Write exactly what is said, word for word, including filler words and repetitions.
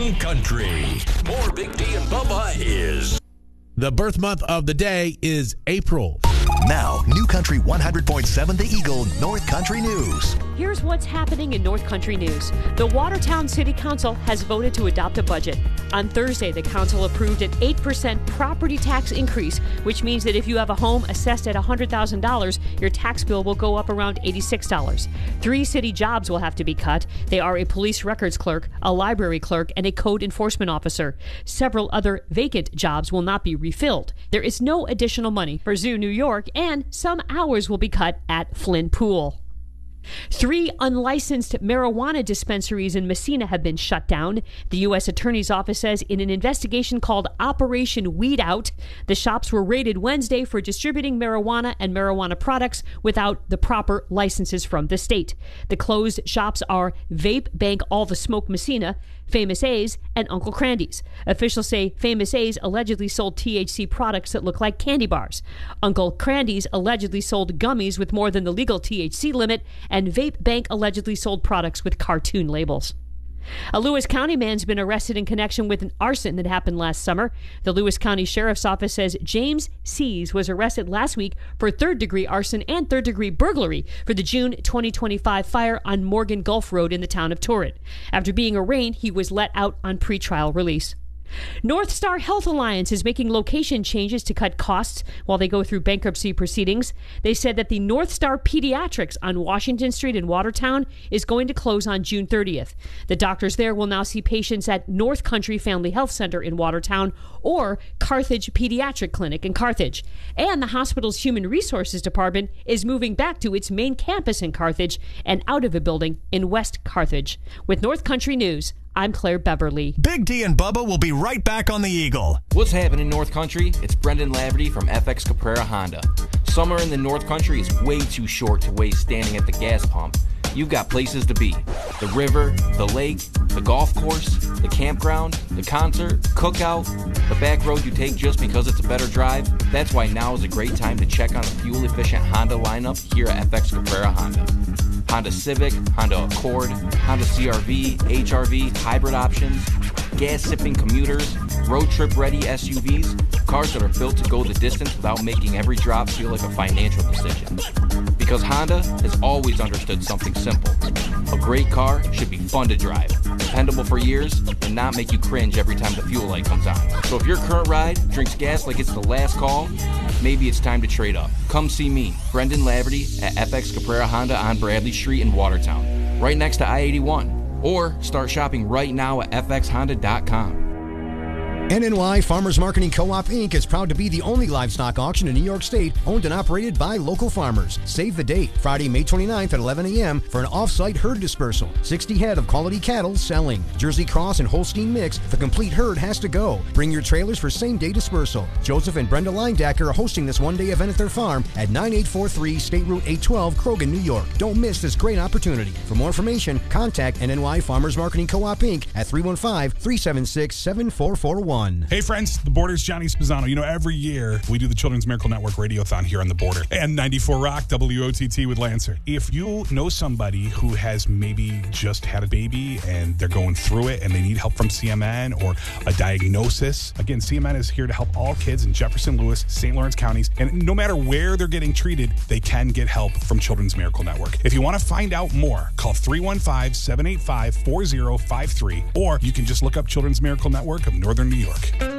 New Country. More Big D and Bubba is. The birth month of the day is April. Now, New Country one hundred point seven The Eagle North Country News. Here's what's happening in North Country News. The Watertown City Council has voted to adopt a budget. On Thursday, the council approved an eight percent property tax increase, which means that if you have a home assessed at one hundred thousand dollars, your tax bill will go up around eighty-six dollars. Three city jobs will have to be cut. They are a police records clerk, a library clerk, and a code enforcement officer. Several other vacant jobs will not be refilled. There is no additional money for Zoo New York, and some hours will be cut at Flynn Pool. Three unlicensed marijuana dispensaries in Messina have been shut down. The U S Attorney's Office says in an investigation called Operation Weed Out, the shops were raided Wednesday for distributing marijuana and marijuana products without the proper licenses from the state. The closed shops are Vape Bank All the Smoke Messina, Famous A's, and Uncle Crandy's. Officials say Famous A's allegedly sold T H C products that look like candy bars. Uncle Crandy's allegedly sold gummies with more than the legal T H C limit, and Vape Bank allegedly sold products with cartoon labels. A Lewis County man's been arrested in connection with an arson that happened last summer. The Lewis County Sheriff's Office says James Sees was arrested last week for third-degree arson and third-degree burglary for the June twenty twenty-five fire on Morgan Gulf Road in the town of Torrent. After being arraigned, he was let out on pretrial release. North Star Health Alliance is making location changes to cut costs while they go through bankruptcy proceedings. They said that the North Star Pediatrics on Washington Street in Watertown is going to close on June thirtieth. The doctors there will now see patients at North Country Family Health Center in Watertown or Carthage Pediatric Clinic in Carthage. And the hospital's Human Resources Department is moving back to its main campus in Carthage and out of a building in West Carthage. With North Country News, I'm Claire Beverly. Big D and Bubba will be right back on the Eagle. What's happening in North Country? It's Brendan Laverty from F X Caprara Honda. Summer in the North Country is way too short to waste standing at the gas pump. You've got places to be. The river, the lake, the golf course, the campground, the concert, cookout, the back road you take just because it's a better drive. That's why now is a great time to check on the fuel-efficient Honda lineup here at F X Caprara Honda. Honda Civic, Honda Accord, Honda C R V, H R V, hybrid options, gas-sipping commuters, road trip-ready S U Vs, cars that are built to go the distance without making every drop feel like a financial decision. Because Honda has always understood something simple. A great car should be fun to drive, dependable for years, and not make you cringe every time the fuel light comes on. So if your current ride drinks gas like it's the last call, maybe it's time to trade up. Come see me, Brendan Laverty, at F X Caprara Honda on Bradley Street in Watertown, right next to I eighty-one. Or start shopping right now at f x honda dot com. N N Y Farmers Marketing Co-op, Incorporated is proud to be the only livestock auction in New York State owned and operated by local farmers. Save the date, Friday, May twenty-ninth at eleven a.m. for an off-site herd dispersal. sixty head of quality cattle selling. Jersey Cross and Holstein mix. The complete herd has to go. Bring your trailers for same-day dispersal. Joseph and Brenda Leindacker are hosting this one-day event at their farm at nine eight four three State Route eight twelve, Krogan, New York. Don't miss this great opportunity. For more information, contact N N Y Farmers Marketing Co-op, Incorporated at three one five, three seven six, seven four four one. Hey friends, the Border's Johnny Spizzano. You know, every year we do the Children's Miracle Network Radiothon here on the Border. And ninety-four Rock, W O T T with Lancer. If you know somebody who has maybe just had a baby and they're going through it and they need help from C M N or a diagnosis, again, C M N is here to help all kids in Jefferson, Lewis, Saint Lawrence counties. And no matter where they're getting treated, they can get help from Children's Miracle Network. If you want to find out more, call three one five, seven eight five, four zero five three, or you can just look up Children's Miracle Network of Northern New York.